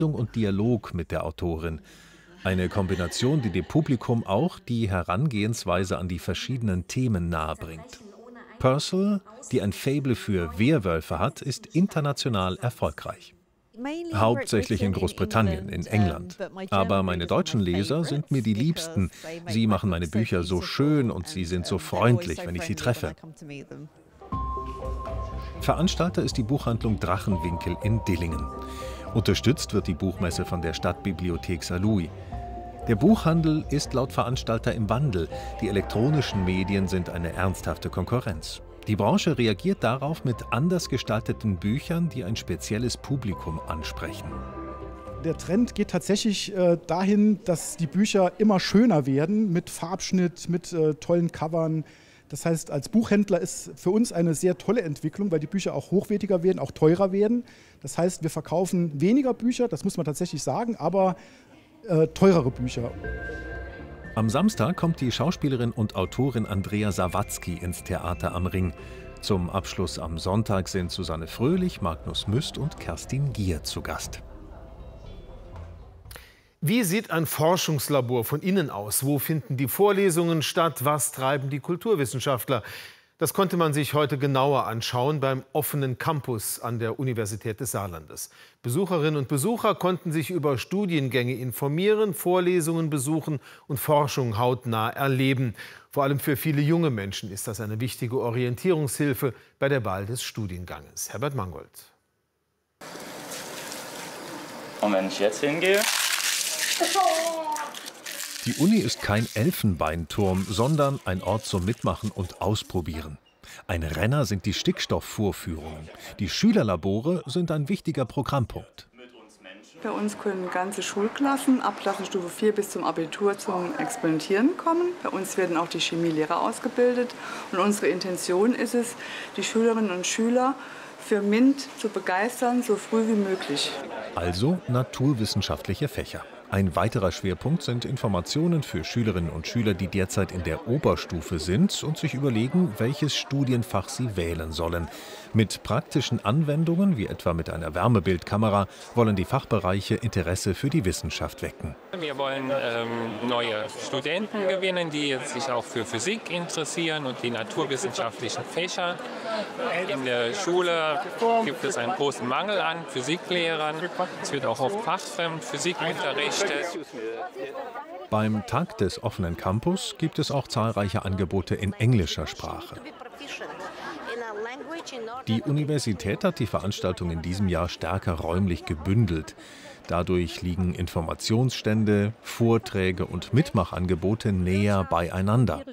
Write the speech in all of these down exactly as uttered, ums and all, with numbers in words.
und Dialog mit der Autorin. Eine Kombination, die dem Publikum auch die Herangehensweise an die verschiedenen Themen nahebringt. Purcell, die ein Faible für Werwölfe hat, ist international erfolgreich. Hauptsächlich in Großbritannien, in England. Aber meine deutschen Leser sind mir die Liebsten. Sie machen meine Bücher so schön und sie sind so freundlich, wenn ich sie treffe. Veranstalter ist die Buchhandlung Drachenwinkel in Dillingen. Unterstützt wird die Buchmesse von der Stadtbibliothek Saarlouis. Der Buchhandel ist laut Veranstalter im Wandel. Die elektronischen Medien sind eine ernsthafte Konkurrenz. Die Branche reagiert darauf mit anders gestalteten Büchern, die ein spezielles Publikum ansprechen. Der Trend geht tatsächlich äh, dahin, dass die Bücher immer schöner werden, mit Farbschnitt, mit äh, tollen Covern. Das heißt, als Buchhändler ist für uns eine sehr tolle Entwicklung, weil die Bücher auch hochwertiger werden, auch teurer werden. Das heißt, wir verkaufen weniger Bücher, das muss man tatsächlich sagen, aber äh, teurere Bücher. Am Samstag kommt die Schauspielerin und Autorin Andrea Sawatzki ins Theater am Ring. Zum Abschluss am Sonntag sind Susanne Fröhlich, Magnus Müst und Kerstin Gier zu Gast. Wie sieht ein Forschungslabor von innen aus? Wo finden die Vorlesungen statt? Was treiben die Kulturwissenschaftler? Das konnte man sich heute genauer anschauen beim offenen Campus an der Universität des Saarlandes. Besucherinnen und Besucher konnten sich über Studiengänge informieren, Vorlesungen besuchen und Forschung hautnah erleben. Vor allem für viele junge Menschen ist das eine wichtige Orientierungshilfe bei der Wahl des Studienganges. Herbert Mangold. Und wenn ich jetzt hingehe? Die Uni ist kein Elfenbeinturm, sondern ein Ort zum Mitmachen und Ausprobieren. Ein Renner sind die Stickstoffvorführungen. Die Schülerlabore sind ein wichtiger Programmpunkt. Bei uns können ganze Schulklassen ab Klassenstufe vier bis zum Abitur zum Experimentieren kommen. Bei uns werden auch die Chemielehrer ausgebildet. Und unsere Intention ist es, die Schülerinnen und Schüler für MINT zu begeistern, so früh wie möglich. Also naturwissenschaftliche Fächer. Ein weiterer Schwerpunkt sind Informationen für Schülerinnen und Schüler, die derzeit in der Oberstufe sind und sich überlegen, welches Studienfach sie wählen sollen. Mit praktischen Anwendungen, wie etwa mit einer Wärmebildkamera, wollen die Fachbereiche Interesse für die Wissenschaft wecken. Wir wollen ähm, neue Studenten gewinnen, die sich auch für Physik interessieren und die naturwissenschaftlichen Fächer. In der Schule gibt es einen großen Mangel an Physiklehrern. Es wird auch oft fachfremd Physik unterrichtet. Beim Tag des offenen Campus gibt es auch zahlreiche Angebote in englischer Sprache. Die Universität hat die Veranstaltung in diesem Jahr stärker räumlich gebündelt. Dadurch liegen Informationsstände, Vorträge und Mitmachangebote näher beieinander.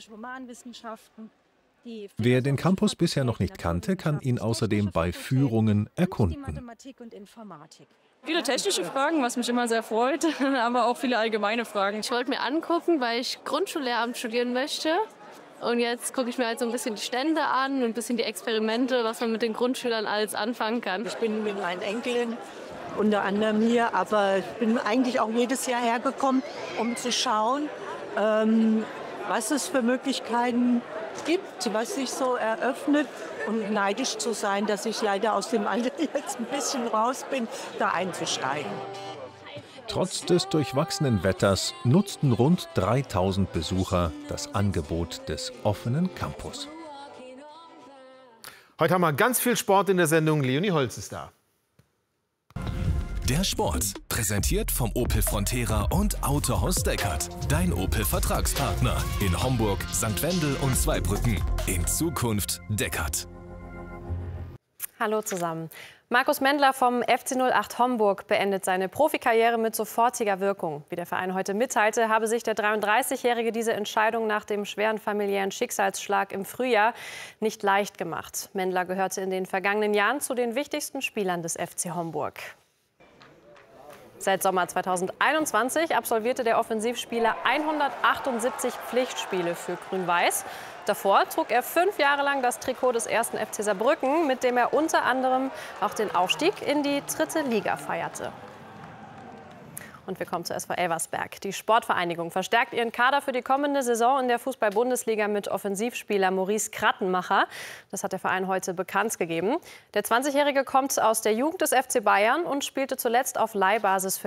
Wer den Campus bisher noch nicht kannte, kann ihn außerdem bei Führungen erkunden. Viele technische Fragen, was mich immer sehr freut, aber auch viele allgemeine Fragen. Ich wollte mir angucken, weil ich Grundschullehramt studieren möchte. Und jetzt gucke ich mir halt so ein bisschen die Stände an und ein bisschen die Experimente, was man mit den Grundschülern alles anfangen kann. Ich bin mit meinen Enkeln unter anderem hier, aber ich bin eigentlich auch jedes Jahr hergekommen, um zu schauen, ähm, was es für Möglichkeiten gibt, was sich so eröffnet. Und neidisch zu sein, dass ich leider aus dem Alter jetzt ein bisschen raus bin, da einzusteigen. Trotz des durchwachsenen Wetters nutzten rund dreitausend Besucher das Angebot des offenen Campus. Heute haben wir ganz viel Sport in der Sendung. Leonie Holz ist da. Der Sport, präsentiert vom Opel Frontera und Autohaus Deckert. Dein Opel-Vertragspartner in Homburg, Sankt Wendel und Zweibrücken. In Zukunft Deckert. Hallo zusammen. Markus Mendler vom F C null acht Homburg beendet seine Profikarriere mit sofortiger Wirkung. Wie der Verein heute mitteilte, habe sich der dreiunddreißigjährige diese Entscheidung nach dem schweren familiären Schicksalsschlag im Frühjahr nicht leicht gemacht. Mendler gehörte in den vergangenen Jahren zu den wichtigsten Spielern des F C Homburg. Seit Sommer zweitausendeinundzwanzig absolvierte der Offensivspieler hundertachtundsiebzig Pflichtspiele für Grün-Weiß. Davor trug er fünf Jahre lang das Trikot des ersten F C Saarbrücken, mit dem er unter anderem auch den Aufstieg in die dritte Liga feierte. Und wir kommen zu S V Elversberg. Die Sportvereinigung verstärkt ihren Kader für die kommende Saison in der Fußball-Bundesliga mit Offensivspieler Maurice Krattenmacher. Das hat der Verein heute bekannt gegeben. Der zwanzigjährige kommt aus der Jugend des F C Bayern und spielte zuletzt auf Leihbasis für